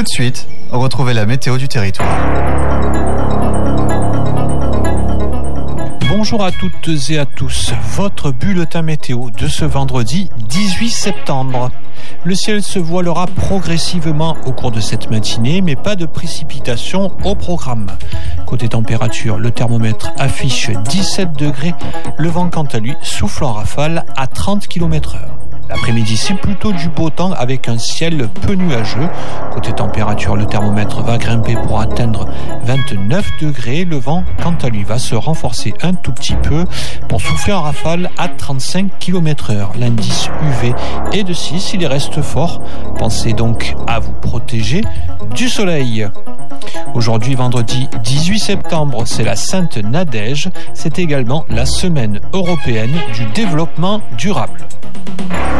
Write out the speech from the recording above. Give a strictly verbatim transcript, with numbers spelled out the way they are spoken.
Tout de suite, retrouvez la météo du territoire. Bonjour à toutes et à tous, votre bulletin météo de ce vendredi dix-huit septembre. Le ciel se voilera progressivement au cours de cette matinée, mais pas de précipitations au programme. Côté température, le thermomètre affiche dix-sept degrés, le vent quant à lui souffle en rafale à trente kilomètres heure. L'après-midi, c'est plutôt du beau temps avec un ciel peu nuageux. Côté température, le thermomètre va grimper pour atteindre vingt-neuf degrés. Le vent, quant à lui, va se renforcer un tout petit peu pour souffler en rafale à trente-cinq kilomètres heure. L'indice U V est de six, il reste fort. Pensez donc à vous protéger du soleil. Aujourd'hui, vendredi dix-huit septembre, c'est la Sainte Nadège. C'est également la semaine européenne du développement durable.